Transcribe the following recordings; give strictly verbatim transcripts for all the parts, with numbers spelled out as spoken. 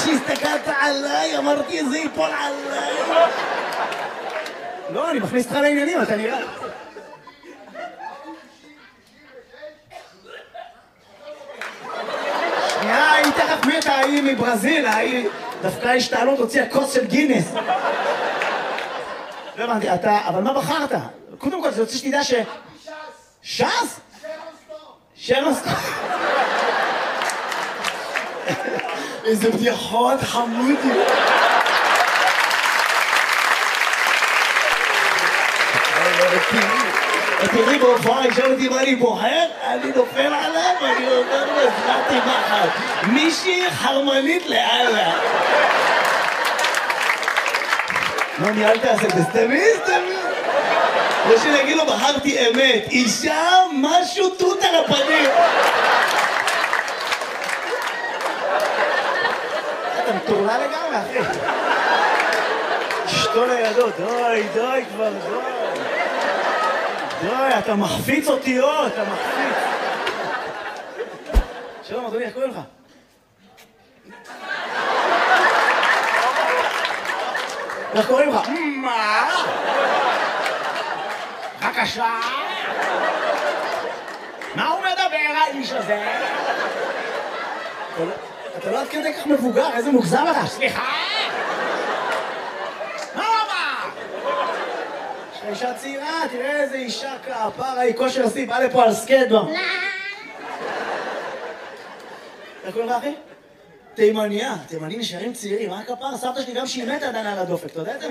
שהסתכלת עליי, אמרתי זה ייפול עליי. לא, אני מכניס אותך לעניינים, אתה נראה. שנייה, היא תכף מתה, היא מברזיל, היא דווקא השתעלות הוציאה כוס של גינס. לא הבנתי, אתה, אבל מה בחרת? קודם כל, זה רוצה שתדע ש... ש"ס? שרון סטון. איזה בדיחות חמודי. תראי בהופעה, ישאל אותי מה אני בוחר, אני נופל עליו, אני אומר לו, הזמנתי מחר. מישהי חרמנית לאללה. מה ניהלת עשה? תסתמי, תסתמי. או שנגיד לו, בחרתי אמת. אישה, משהו תות על הפנים. אתה מטורלה לגמרי, אחי. אשתו לידו, די, די כבר, די. די, אתה מחפיץ אותיות, אתה מחפיץ. שלום, אדוני, איך קוראים לך? איך קוראים לך? מה? בבקשה? מה הוא מדבר, האיש הזה? אתה לא עד כדי כך מבוגר, איזה מוגזם אתה? סליחה? מה הוא אמר? יש לך אישה צעירה, תראה איזה אישה כפרה, היא כושר שיא, בא לפה על סקייטבורד. איך קוראים לך, אחי? תימניה, תימנים נשארים צעירים, מה הכפר? סבתא שלי גם שהיא מתה עדיין על הדופק, אתה יודע את זה?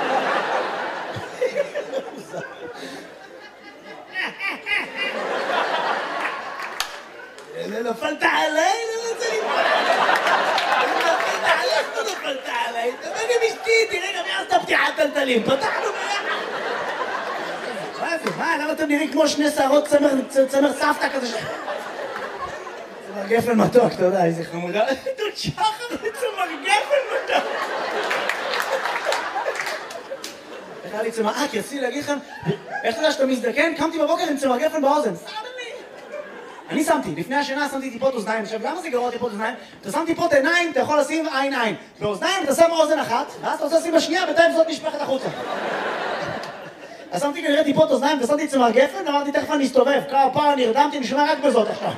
נפלת עליי, לא רוצה ליפול עליי. נפלת עליי, לא נפלת עליי. תבוא עם אשתי, תראה גם יעשת פתיחת טלטלים. פתחנו ביחד. מה זה? מה? למה אתם נראים כמו שני שערות צמר סבתא כזה ש... צמר גפן מתוק, אתה יודע, איזה חמודה. דוד שחר לצמר גפן מתוק. איך היה לי צמר... אה, כי רציתי להגיד לכם, איך אתה יודע שאתה מזדקן? קמתי בבוקר עם צמר גפן באוזן. אני שמתי, לפני השינה שמתי טיפות אוזניים. עכשיו, למה זה גרוע טיפות אוזניים? אתה שם טיפות עיניים, אתה יכול לשים עין עין. באוזניים אתה שם אוזן אחת, ואז אתה רוצה לשים בשנייה, בינתיים זאת נשפכת החוצה. אז שמתי כנראה טיפות אוזניים, ושמתי צמר גפן, אמרתי תכף אני אסתובב. כפרה נרדמתי, נשמע רק בזאת עכשיו.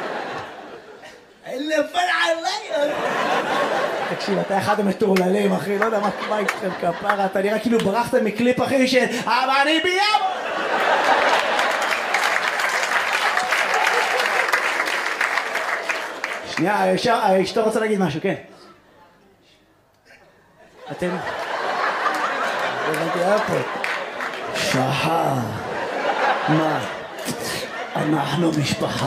נפל עליי! תקשיב, אתה אחד המטורללים, אחי, לא יודע מה איתכם כפרה, אתה נראה כאילו ברחת מקליפ אחי של אבל אני ביאבו! שנייה, אשתו רוצה להגיד משהו, כן. אתם... הבנתי, היה פה. שחר. מה? אנחנו משפחה.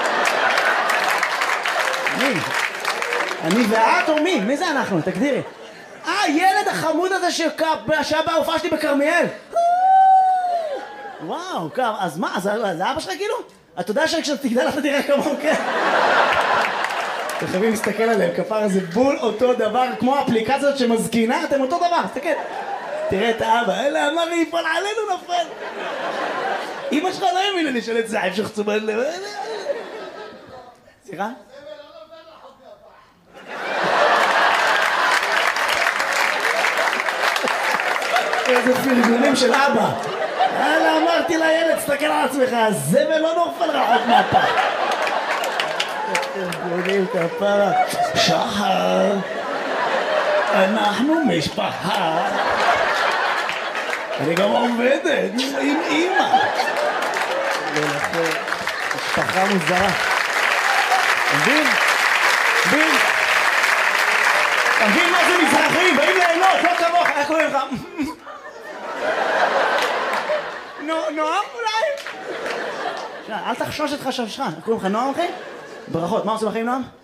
מי? אני ואת או מי? מי זה אנחנו? תגדירי. אה, ילד החמוד הזה שהיה בהופעה שלי בכרמיאל. וואו, קר. אז מה? זה אבא שלך כאילו? אתה יודע שכשאתה תגדל אתה תראה כמוהו, כן? אתם חייבים להסתכל עליהם, כפר זה בול אותו דבר, כמו האפליקציות שמזקינה, אתם אותו דבר, תסתכל. תראה את האבא, אלה אמר לי, יפול עלינו נפל. אמא שלך לא האמינה לי שלט זעב שחצומן לב. סליחה? איזה פרגונים של אבא. אלה אמרתי לילד, תסתכל על עצמך, הזבל לא נופל רחוק מהפח. פרגונים כפרה. שחר, אנחנו משפחה. אני גם עובדת עם אמא. משפחה מוזרה. מבין? מבין? מבין מה זה מזרחים? באים ליהנות, לא כמוך, איך קוראים לך? נועם אולי? אל תחשוש את חששך, איך קוראים לך נועם אחי? ברכות, מה עושים לכם נועם?